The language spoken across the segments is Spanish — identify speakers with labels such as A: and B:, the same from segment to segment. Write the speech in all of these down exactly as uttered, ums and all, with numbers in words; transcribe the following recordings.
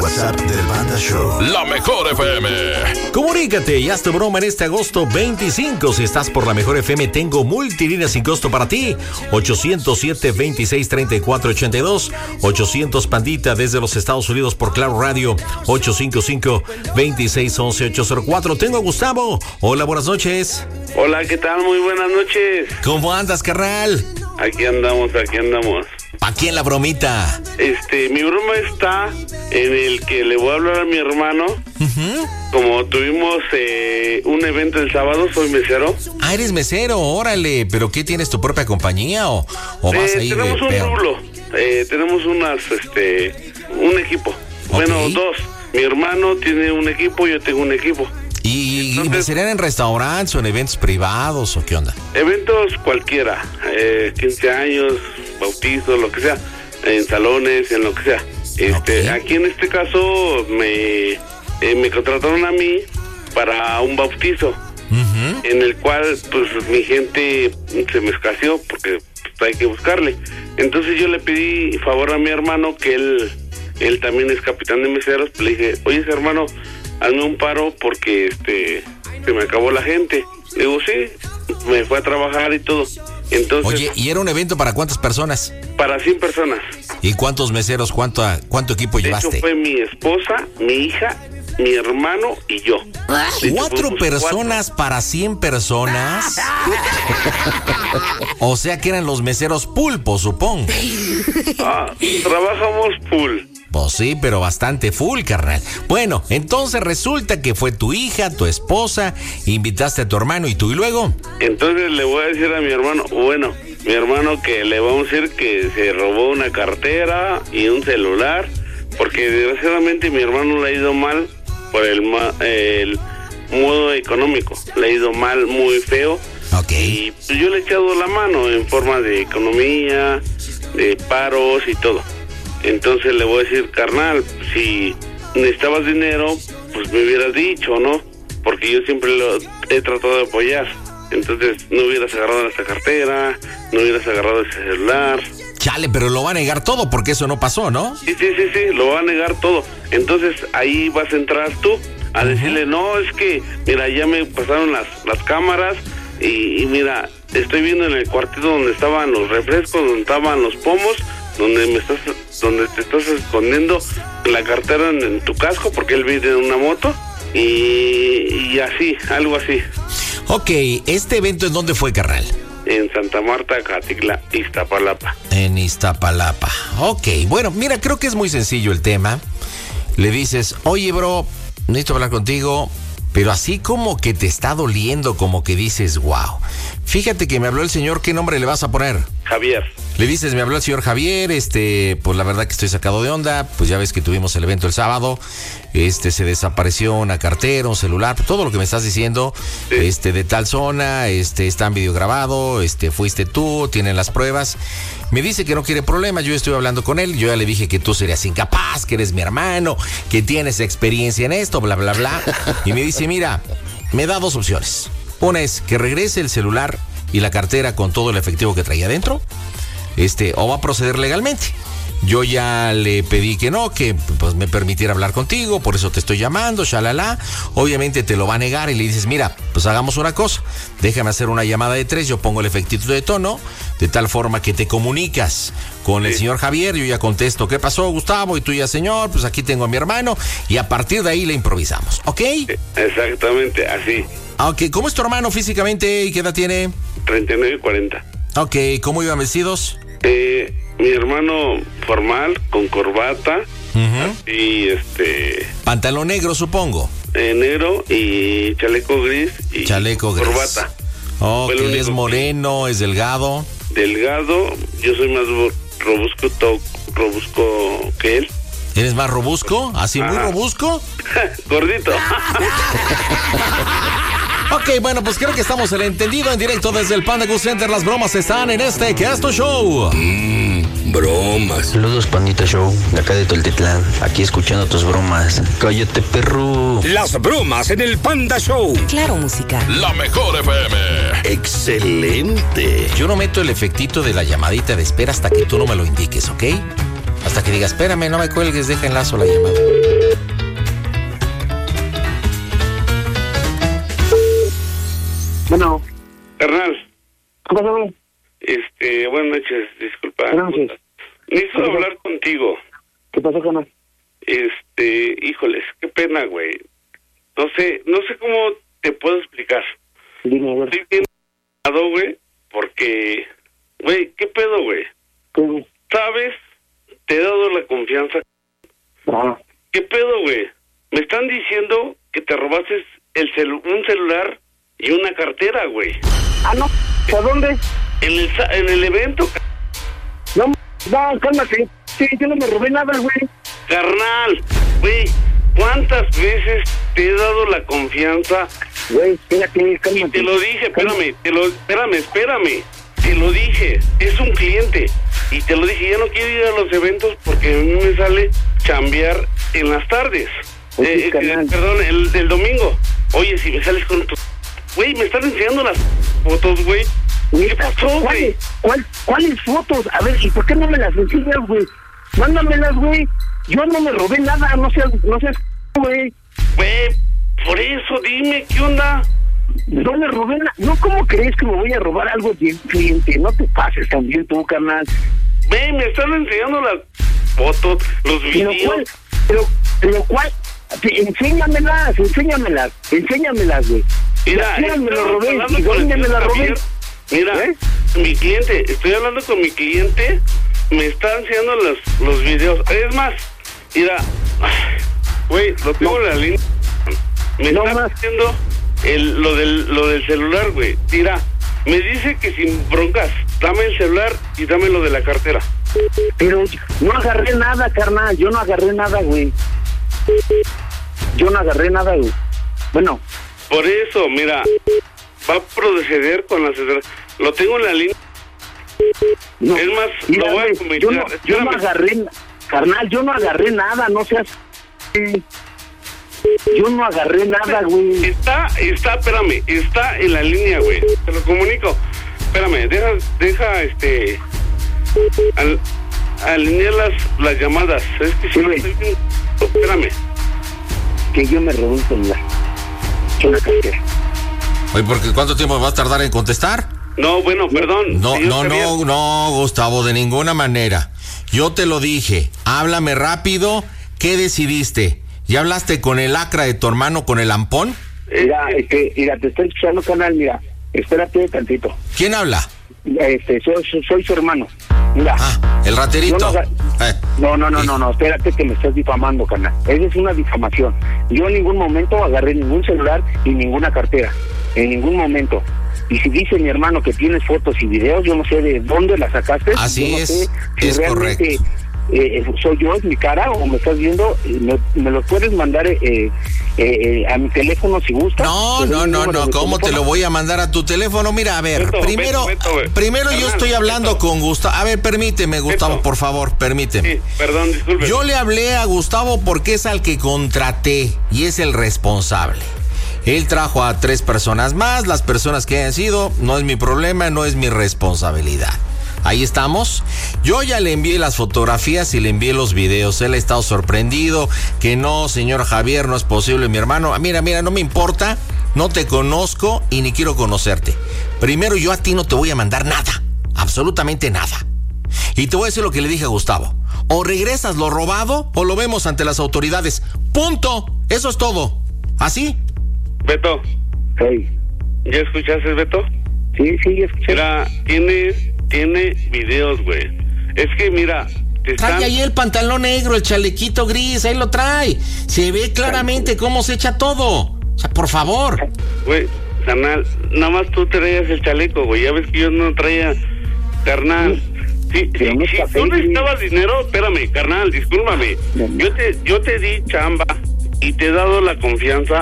A: WhatsApp del Panda Show.
B: La Mejor F M.
C: Comunícate y haz tu broma en este agosto veinticinco. Si estás por La Mejor F M, tengo multilínea sin costo para ti. ochocientos siete, veintiséis, treinta y cuatro, ochenta y dos. ochocientos Pandita desde los Estados Unidos por Claro Radio. ochocientos cincuenta y cinco, veintiséis, once, ochocientos cuatro. Tengo a Gustavo. Hola, buenas noches.
D: Hola, ¿qué tal? Muy buenas noches.
C: ¿Cómo andas, carnal?
D: Aquí andamos, aquí andamos.
C: ¿Pa' quién la bromita?
D: Este, mi broma está en el que le voy a hablar a mi hermano. Uh-huh. Como tuvimos eh, un evento el sábado, soy mesero.
C: Ah, eres mesero, órale. ¿Pero qué, tienes tu propia compañía o, o vas
D: eh,
C: ahí
D: tenemos
C: de
D: un
C: peor?
D: rublo. Eh, tenemos unas, este, un equipo. Okay. Bueno, dos. Mi hermano tiene un equipo, yo tengo un equipo.
C: ¿Y,
D: Entonces,
C: ¿y serían en restaurantes o en eventos privados o qué onda?
D: Eventos cualquiera, eh, quince años, bautizo, lo que sea, en salones, en lo que sea. Este, okay. Aquí en este caso me, eh, me contrataron a mí para un bautizo, uh-huh. en el cual pues mi gente se me escaseó porque pues, hay que buscarle. Entonces yo le pedí favor a mi hermano, que él, él también es capitán de meseros, le dije, oye hermano, hazme un paro porque este se me acabó la gente. Digo, sí, me fue a trabajar y todo. Entonces,
C: oye, ¿y era un evento para cuántas personas?
D: Para cien personas.
C: ¿Y cuántos meseros, cuánto, cuánto equipo
D: de
C: llevaste?
D: Hecho, fue mi esposa, mi hija, mi hermano y yo.
C: De ¿Cuatro hecho, personas cuatro. Para cien personas? O sea que eran los meseros pulpo, supongo.
D: Ah, trabajamos full.
C: Pues sí, pero bastante full, carnal. Bueno, entonces resulta que fue tu hija, tu esposa, invitaste a tu hermano y tú, ¿y luego?
D: Entonces le voy a decir a mi hermano, bueno, mi hermano que le vamos a decir que se robó una cartera y un celular, porque desgraciadamente mi hermano le ha ido mal por el, el modo económico, le ha ido mal muy feo.
C: Ok.
D: Y pues yo le he echado la mano en forma de economía, de paros y todo. Entonces le voy a decir, carnal, si necesitabas dinero, pues me hubieras dicho, ¿no? Porque yo siempre lo he tratado de apoyar. Entonces no hubieras agarrado esta cartera, no hubieras agarrado ese celular.
C: Chale, pero lo va a negar todo porque eso no pasó, ¿no?
D: Sí, sí, sí, sí, lo va a negar todo. Entonces ahí vas a entrar tú a uh-huh. decirle, no, es que, mira, ya me pasaron las, las cámaras y, y mira, estoy viendo en el cuartito donde estaban los refrescos, donde estaban los pomos, donde me estás, donde te estás escondiendo la cartera en, en tu casco, porque él vive en una moto, y, y así, algo así.
C: Ok, ¿este evento en dónde fue, carnal?
D: En Santa Marta, Catitla, Iztapalapa.
C: En Iztapalapa. Ok, bueno, mira, creo que es muy sencillo el tema. Le dices, oye, bro, necesito hablar contigo, pero así como que te está doliendo, como que dices, wow. Fíjate que me habló el señor, ¿qué nombre le vas a poner?
D: Javier.
C: Le dices, me habló el señor Javier, este, pues la verdad que estoy sacado de onda, pues ya ves que tuvimos el evento el sábado, este, se desapareció una cartera, un celular, todo lo que me estás diciendo, sí. este, de tal zona, este, está en video grabado, este, fuiste tú, tienen las pruebas. Me dice que no quiere problemas, yo estoy hablando con él, yo ya le dije que tú serías incapaz, que eres mi hermano, que tienes experiencia en esto, bla, bla, bla. Y me dice, mira, me da dos opciones. Una es que regrese el celular y la cartera con todo el efectivo que traía adentro, este, o va a proceder legalmente. Yo ya le pedí que no, que pues me permitiera hablar contigo, por eso te estoy llamando, shalala. Obviamente te lo va a negar y le dices, mira, pues hagamos una cosa, déjame hacer una llamada de tres, yo pongo el efectivo de tono, de tal forma que te comunicas con el sí. señor Javier, yo ya contesto, ¿qué pasó, Gustavo? Y tú ya, señor, pues aquí tengo a mi hermano, y a partir de ahí le improvisamos, ¿ok?
D: Exactamente, así.
C: Ok, ¿cómo es tu hermano físicamente y qué edad tiene?
D: treinta y nueve y cuarenta.
C: Ok, ¿cómo iban vestidos?
D: Eh, mi hermano formal, con corbata,
C: uh-huh.
D: y este...
C: Pantalón negro, supongo.
D: Eh, negro y chaleco gris y
C: chaleco gris.
D: Corbata.
C: Ok, es moreno, que... es delgado.
D: Delgado, yo soy más robusco, to, robusco que él.
C: ¿Eres más robusco? ¿Así Ajá. muy robusco?
D: Gordito.
C: Ok, bueno, pues creo que estamos en el entendido en directo desde el Panda Go Center. Las bromas están en este que es tu show.
B: Mmm, bromas.
E: Saludos, Pandita Show, de acá de Toltitlán. Aquí escuchando tus bromas. Cállate, perro.
B: Las bromas en el Panda Show.
F: Claro, música.
B: La Mejor F M. Excelente.
C: Yo no meto el efectito de la llamadita de espera hasta que tú no me lo indiques, ¿ok? Hasta que digas, espérame, no me cuelgues, deja en lazo la llamada.
A: Bueno.
D: Carnal.
A: ¿Qué pasó?
D: Este, buenas noches, disculpa.
A: Buenas noches.
D: Necesito hablar contigo.
A: ¿Qué pasó, carnal?
D: Este, híjoles, qué pena, güey. No sé, no sé cómo te puedo explicar.
A: Dime, a ver.
D: Estoy bien enojado, güey, porque, güey, ¿qué pedo, güey?
A: ¿Qué?
D: ¿Sabes? Te he dado la confianza.
A: Ajá.
D: ¿Qué pedo, güey? Me están diciendo que te robaste el celu- un celular y una cartera, güey.
A: Ah, no. ¿A dónde?
D: En el, sa- en el evento, ca-
A: No, no, cálmate. Sí, yo no me robé nada, güey.
D: carnal. Güey, ¿cuántas veces te he dado la confianza?
A: Güey, espérate, cálmate.
D: Y te lo dije, espérame, te lo, espérame, espérame. Te lo dije, es un cliente. Y te lo dije, ya no quiero ir a los eventos porque a mí me sale chambear en las tardes.
A: Oye,
D: Eh,
A: carnal.
D: eh, perdón, el del domingo. Oye, si me sales con tu... Güey, me están enseñando las fotos, güey. ¿Qué pasó, güey?
A: ¿Cuáles, cuál, ¿Cuáles fotos? A ver, ¿y por qué no me las enseñas, güey? Mándamelas, güey. Yo no me robé nada, no seas, no seas, güey.
D: Güey, por eso dime, ¿qué onda?
A: No me robé nada. No, ¿cómo crees que me voy a robar algo de un cliente? No te pases también tú, carnal.
D: Güey, me están enseñando las fotos, los
A: Pero
D: videos.
A: cuál, pero, pero cuál, Sí, enséñamelas, enséñamelas, enséñamelas, güey.
D: Mira,
A: ¿A quién me lo
D: estamos
A: robé?
D: hablando
A: ¿Y
D: con
A: dónde
D: el
A: me la
D: señor
A: robé?
D: Javier. Mira,
A: ¿Eh?
D: mi cliente, estoy hablando con mi cliente, me está enseñando los, los videos. Es más, mira, güey, lo tengo en la línea. Me
A: No
D: está
A: más.
D: haciendo el, lo, del, lo del celular, güey. Mira, me dice que sin broncas, dame el celular y dame lo de la cartera.
A: Pero no agarré nada, carnal, yo no agarré nada, güey. Yo no agarré nada, güey. Bueno.
D: Por eso, mira, va a proceder con la asesora. Lo tengo en la línea.
A: No,
D: Es más,
A: mira,
D: lo voy a
A: güey,
D: comentar.
A: yo no, yo no
D: Espérame.
A: agarré, carnal, yo no agarré nada, no seas... Yo no agarré nada, güey.
D: Está, está, espérame, está en la línea, güey. Te lo comunico. Espérame, deja, deja, este... Al, alinear las, las llamadas. Es que
A: Sí,
D: si no
A: güey.
D: estoy bien... Espérame.
A: Que yo me robé un celular. Una cartera.
C: Oye, porque ¿cuánto tiempo vas a tardar en contestar?
D: No, bueno, perdón.
C: No,
D: señor
C: no,
D: Javier.
C: no, no, Gustavo, de ninguna manera. Yo te lo dije, háblame rápido. ¿Qué decidiste? ¿Ya hablaste con el acra de tu hermano, con el ampón?
A: Mira, este, mira, te estoy escuchando, canal, mira. Espérate tantito.
C: ¿Quién habla?
A: Este, soy, soy, soy su hermano. Mira.
C: Ah, el raterito.
A: Yo no, aga-
C: Eh,
A: no, no, no,
C: y-
A: no, no, espérate que me estás difamando, canal. Esa es una difamación. Yo en ningún momento agarré ningún celular y ninguna cartera. En ningún momento. Y si dice mi hermano que tienes fotos y videos, yo no sé de dónde las sacaste.
C: Así
A: yo no
C: es,
A: sé si
C: es
A: realmente,
C: correcto.
A: eh, soy yo, es mi cara, o me estás viendo, eh, me, me lo puedes mandar eh, eh, eh, a mi teléfono si gustas.
C: No,
A: Te doy
C: no,
A: mi
C: no,
A: número
C: no,
A: de
C: ¿cómo te
A: teléfono.
C: lo voy a mandar a tu teléfono? Mira, a ver,
D: Beto,
C: primero,
D: Beto, Beto, güey.
C: primero yo
D: Carnal,
C: estoy hablando
D: Beto.
C: con Gustavo. A ver, permíteme, Gustavo,
D: Beto.
C: por favor, permíteme.
D: Sí, perdón, disculpe.
C: Yo le hablé a Gustavo porque es al que contraté y es el responsable. Él trajo a tres personas más, las personas que hayan sido, no es mi problema, no es mi responsabilidad. Ahí estamos. Yo ya le envié las fotografías y le envié los videos. Él ha estado sorprendido que no, señor Javier, no es posible, mi hermano. Mira, mira, no me importa, no te conozco y ni quiero conocerte. Primero, yo a ti no te voy a mandar nada, absolutamente nada. Y te voy a decir lo que le dije a Gustavo. O regresas lo robado o lo vemos ante las autoridades. Punto. Eso es todo. ¿Así?
D: Beto,
A: Hey.
D: ¿ya escuchaste, Beto?
A: Sí, sí, escuché.
D: Mira, tiene, tiene videos, güey. Es que, mira, te están...
C: Trae ahí el pantalón negro, el chalequito gris, ahí lo trae. Se ve claramente cómo se echa todo. O sea, por favor.
D: Güey, carnal, nada más tú traías el chaleco, güey. Ya ves que yo no traía, carnal. Sí, sí,
A: Pero no
D: si
A: está
D: tú
A: feo,
D: necesitabas dinero, espérame, carnal, discúlpame. Yo te, yo te di chamba y te he dado la confianza.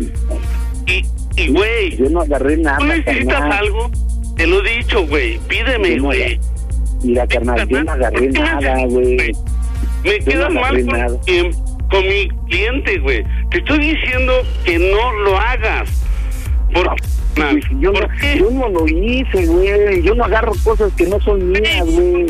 D: Y, y güey,
A: Yo no agarré nada,
D: ¿tú necesitas
A: carnal.
D: algo? Te lo he dicho, güey. Pídeme,
A: Yo no
D: güey.
A: agarré- Mira, carnal, yo no agarré
D: ¿Por qué me
A: nada,
D: haces-
A: güey.
D: Me
A: Yo
D: quedas
A: no
D: mal
A: agarré
D: con,
A: nada.
D: quien- con mi cliente, güey. Te estoy diciendo que no lo hagas. ¿Por,
A: Pues, yo, no,
D: ¿por qué?
A: yo no lo hice, güey. Yo no agarro cosas que no son mías, güey.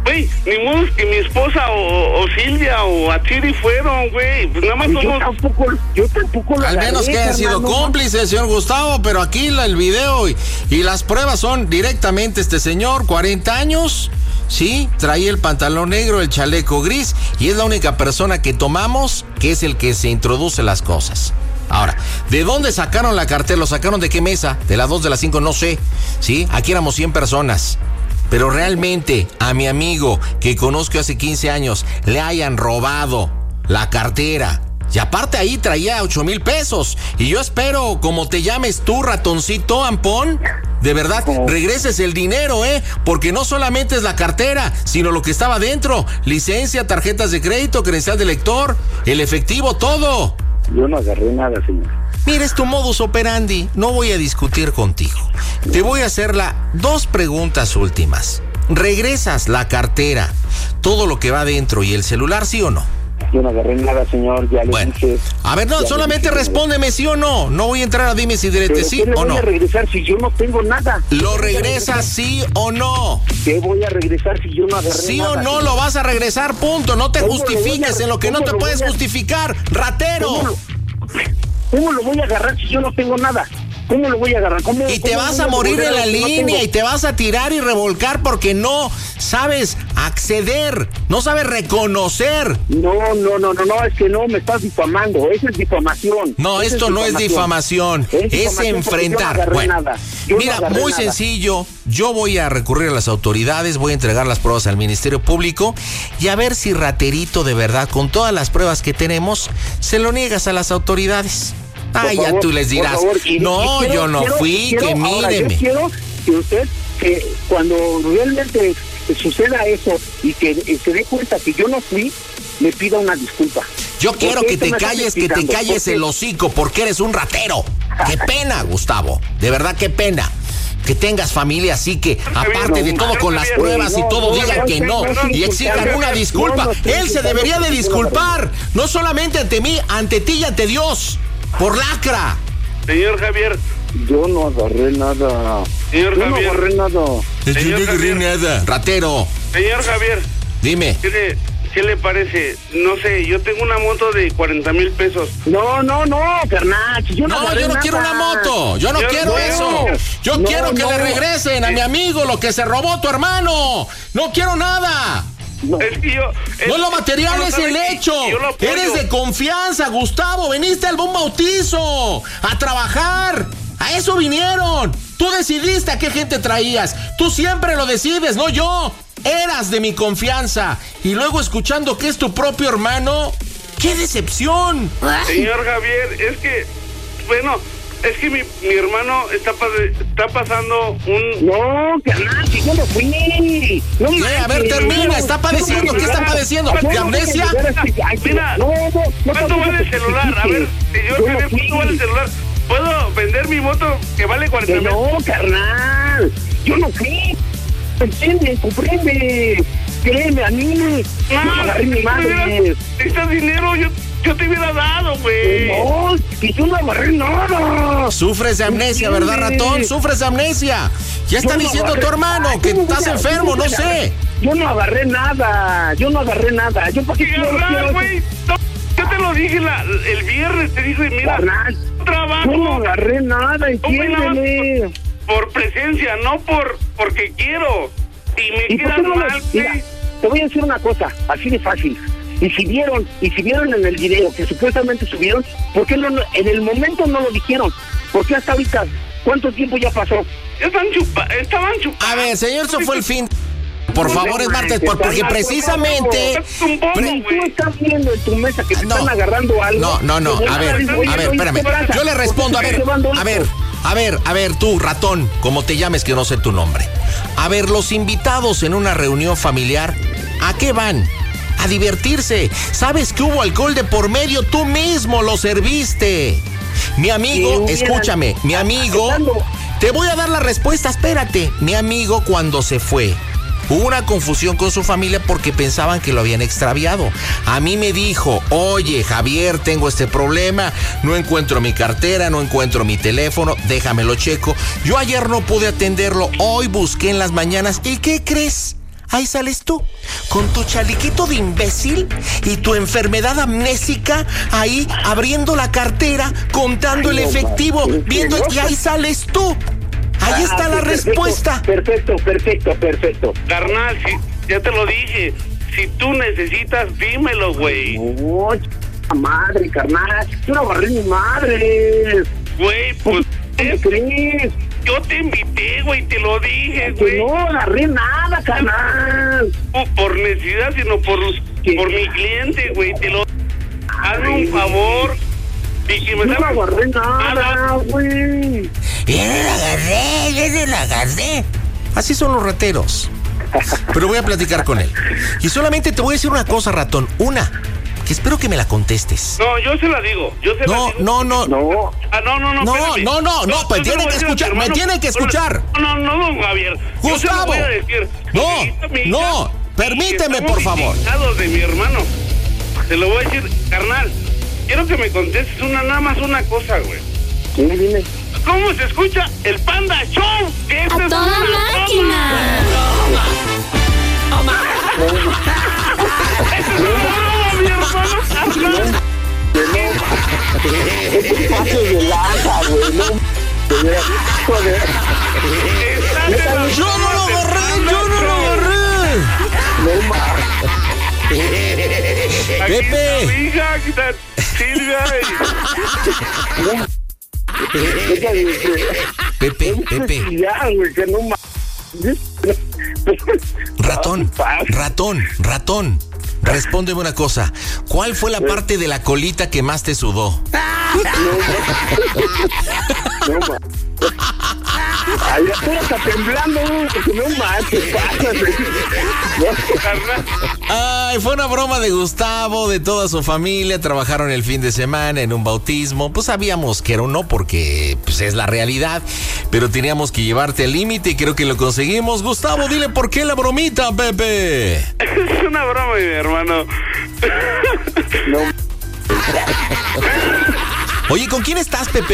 D: Güey, ni modo que mi esposa o, o Silvia o Achiri fueron, güey. Pues nada más
A: yo
D: somos...
A: tampoco, yo tampoco lo
C: Al
A: agarré,
C: menos que haya sido
A: hermano.
C: cómplice, señor Gustavo, pero aquí la, el video y, y las pruebas son directamente este señor, cuarenta años, sí, traía el pantalón negro, el chaleco gris, y es la única persona que tomamos que es el que se introduce las cosas. Ahora, ¿de dónde sacaron la cartera? ¿Lo sacaron de qué mesa? ¿De las dos, de las cinco? No sé, ¿sí? Aquí éramos cien personas. Pero realmente a mi amigo que conozco hace quince años le hayan robado la cartera. Y aparte ahí traía ocho mil pesos. Y yo espero, como te llames tú, ratoncito Ampón, de verdad, regreses el dinero, ¿eh? Porque no solamente es la cartera, sino lo que estaba dentro. Licencia, tarjetas de crédito, credencial de lector, el efectivo, todo.
A: Yo no agarré nada, señor.
C: Mira, es tu modus operandi. No voy a discutir contigo. Te voy a hacer la dos preguntas últimas. ¿Regresas la cartera, todo lo que va dentro y el celular, sí o no?
A: Yo no agarré nada, señor, ya le
C: Bueno,
A: dije.
C: a ver, no,
A: ya
C: solamente
A: le dije,
C: respóndeme sí o no. No voy a entrar a dime si
A: ¿Pero
C: direte sí
A: qué le
C: o
A: voy
C: no.
A: a regresar si yo no tengo nada?
C: ¿Lo regresas sí o no?
A: ¿Qué voy a regresar si yo no agarré
C: Sí
A: nada?
C: o no
A: señor?
C: lo vas a regresar, punto. No te
A: ¿Cómo lo
C: justifiques
A: voy a-
C: en lo que no
A: cómo
C: te
A: lo
C: puedes
A: voy a-
C: justificar, ratero.
A: ¿Cómo lo, ¿Cómo lo voy a agarrar si yo no tengo nada? ¿Cómo lo voy a agarrar? ¿Cómo,
C: Y te
A: cómo
C: vas
A: voy
C: a morir
A: volver
C: en la
A: lo que no
C: línea
A: tengo?
C: y te vas a tirar y revolcar porque no sabes acceder, no sabes reconocer.
A: No, no, no, no, no, es que no, me estás difamando, eso es difamación.
C: No,
A: Eso
C: esto no es difamación,
A: Es
C: es
A: difamación porque yo no
C: enfrentar.
A: agarré
C: Bueno,
A: nada. Yo no
C: mira,
A: agarré
C: muy
A: nada.
C: sencillo, yo voy a recurrir a las autoridades, voy a entregar las pruebas al Ministerio Público y a ver si Raterito de verdad, con todas las pruebas que tenemos, se lo niegas a las autoridades.
A: Por
C: Ay, ya
A: favor,
C: tú les
A: por
C: dirás,
A: favor, y-
C: no,
A: y quiero-
C: yo no
A: quiero-
C: fui,
A: quiero-
C: que
A: ahora,
C: míreme.
A: Yo quiero que usted, que cuando realmente suceda eso y que eh, se dé cuenta que yo no fui, me pida una disculpa.
C: Yo quiero
A: Porque
C: que
A: esto
C: te
A: me está
C: calles, que te
A: explicando,
C: calles
A: porque-
C: el hocico, porque eres un ratero. Qué pena, Gustavo. De verdad, qué pena. Que tengas familia así que, aparte de todo, con las pruebas y todo, digan que no y exijan una disculpa. Él se debería de disculpar, no solamente ante mí, ante ti y ante Dios, por lacra.
D: Señor Javier,
A: Yo no agarré nada.
D: Señor
A: yo no
D: Javier.
A: agarré nada.
D: Señor
C: Yo no agarré
D: Javier.
C: nada. Ratero,
D: señor Javier,
C: dime.
D: ¿qué le, qué le parece? No sé, yo tengo una moto de cuarenta mil pesos.
A: No, no, no, carnal. si Yo no,
C: No,
A: agarré
C: yo no
A: nada.
C: quiero una moto, yo no
D: Yo
C: quiero
D: no.
C: eso. Yo
A: No,
C: quiero que
A: no.
C: le regresen a mi amigo lo que se robó tu hermano. No quiero nada.
A: No.
D: Es que yo...
C: No, lo material
D: no
C: es
D: sabe
C: el
D: que
C: hecho.
D: yo lo apoyo.
C: Eres de confianza, Gustavo. Veniste al buen bautizo a trabajar. A eso vinieron. Tú decidiste a qué gente traías. Tú siempre lo decides, no yo. Eras de mi confianza. Y luego escuchando que es tu propio hermano. ¡Qué decepción!
D: Señor Javier, es que... Bueno, es que mi, mi hermano está, pa- está pasando un...
A: No, carnal, si yo no fui. No
C: ¿Qué? A ver,
A: manches.
C: termina. Está padeciendo. ¿Qué está padeciendo? ¿De amnesia?
D: Mira,
A: no, no, no,
D: ¿cuánto
A: no,
D: vale el
A: no,
D: celular? A ver, señor
A: yo no
D: Javier, ¿cuánto
A: fui.
D: vale el celular? ¿Puedo vender mi moto que vale cuarenta
A: Que
D: mil?
A: no, carnal. Yo no fui. Entiende, comprende. Créeme a mí. Yo no agarré mi madre.
D: Este dinero yo, yo te hubiera dado, güey.
A: No, que yo no agarré nada.
C: Sufres de amnesia, ¿verdad,
A: Entiende.
C: ratón? Sufres de amnesia. Ya está
A: Yo no
C: diciendo
A: agarré-
C: tu hermano
A: Ay,
C: que
A: ¿cómo voy
C: estás
A: a-
C: enfermo,
A: cómo
C: no
A: voy a agarrar?
C: sé.
A: Yo no agarré nada. Yo no agarré nada. Yo para qué
D: ¿Qué
A: quiero
D: agarrar,
A: quiero-
D: güey? No, yo te lo dije la, el viernes, te dije, mira,
A: Carnal,
D: trabajo.
A: yo no agarré nada,
D: No, güey, nada más
A: entiéndeme.
D: por presencia, no por porque quiero. Y me
A: ¿Y por
D: quedas
A: qué no me-
D: mal,
A: Mira,
D: güey.
A: te voy a decir una cosa, así de fácil. Y si vieron, y si vieron en el video que supuestamente subieron, ¿por qué no, no- en el momento no lo dijeron? ¿Por qué hasta ahorita? ¿Cuánto tiempo ya pasó?
D: Están chupa, estaban chupando.
C: A ver, señor, eso fue el fin. Por
A: No
C: favor,
A: me
C: es martes,
A: manches,
C: por- porque
A: carnal, por
C: precisamente...
A: favor.
D: Un poco,
C: Pre-
A: Si tú
D: güey.
A: estás viendo en tu mesa que te
C: No.
A: están agarrando algo...
C: No, no, no,
A: pues,
C: a ver,
A: oye, oye,
C: a ver,
A: oye,
C: espérame.
A: ¿qué pasa?
C: Yo le respondo, a
A: ¿Por qué
C: ver,
A: te llevando
C: a
A: esto?
C: ver, a ver, a ver, tú, ratón, como te llames, que no sé tu nombre. A ver, los invitados en una reunión familiar, ¿a qué van? A divertirse. ¿Sabes que hubo alcohol de por medio? Tú mismo lo serviste. Mi amigo,
A: Si hubieran-
C: escúchame, mi amigo,
A: Estando-
C: te voy a dar la respuesta, espérate. Mi amigo cuando se fue, hubo una confusión con su familia porque pensaban que lo habían extraviado. A mí me dijo, oye, Javier, tengo este problema, no encuentro mi cartera, no encuentro mi teléfono, déjamelo checo. Yo ayer no pude atenderlo, hoy busqué en las mañanas, ¿y qué crees?
F: ahí sales tú, con tu chaliquito de imbécil y tu enfermedad amnésica, ahí abriendo la cartera, contando el efectivo, viendo, y ahí sales tú. Ahí está la respuesta.
A: Perfecto, perfecto, perfecto.
D: Carnal, si, ya te lo dije. Si tú necesitas, dímelo, güey.
A: No, ch... madre, carnal. Yo no agarré mi madre.
D: Güey, pues...
A: ¿Qué crees?
D: Yo te invité, güey, te lo dije,
A: Que
D: güey.
A: no agarré nada, carnal.
D: No por necesidad, sino por, por mi cliente, güey. Te lo... Hazme un favor. Y que me
A: Yo no agarré nada, güey.
F: Yo no la agarré, yo no la agarré. Así son los rateros. Pero voy a platicar con él. Y solamente te voy a decir una cosa, ratón. Una, que espero que me la contestes.
D: No, yo se la digo. Yo se
F: No,
D: la digo.
F: no, no.
A: No.
D: Ah, no, no, no.
F: No,
D: espérame.
F: no, no, no, pues
D: yo se
F: tiene
D: lo voy
F: que
D: a decir a tu
F: escuchar, me
D: hermano.
F: tiene que escuchar.
D: No, no, no, Javier. Yo se lo
F: Gustavo.
D: voy a decir.
F: No,
D: Necesito a mi hija
F: no,
D: y
F: permíteme,
D: estamos
F: por favor.
D: indignados de mi hermano. Te lo voy a decir, carnal. Quiero que me contestes una, nada más una cosa, güey.
A: Dime, dime.
D: ¿Cómo se escucha el Panda Show? Que
G: ¡A
D: esta es
G: toda
D: una
G: máquina!
D: ¡Esta es una broma, mi hermano! carnal.
A: Paso de lanza, güey. No. Joder.
D: Estás en la
F: Yo no lo
D: broma del
F: agarré,
D: Panda
F: yo no lo
D: Show.
F: agarré.
A: No mames.
D: Aquí
F: Pepe.
D: está mi hija, aquí está Silvia.
C: Pepe, Pepe.
A: Ya, güey, que no mames.
C: Ratón, ratón, ratón. Respóndeme una cosa. ¿Cuál fue la parte de la colita que más te sudó?
A: No mames. Ay, ya todo está temblando, güey, porque no mames, ¿qué pasa?
D: Carnal.
C: Ay, fue una broma de Gustavo, de toda su familia. Trabajaron el fin de semana en un bautismo. Pues sabíamos que era un no porque pues, es la realidad. Pero teníamos que llevarte al límite y creo que lo conseguimos. Gustavo, dile por qué la bromita, Pepe.
D: Es una broma, mi hermano.
A: No.
C: Oye, ¿con quién estás, Pepe?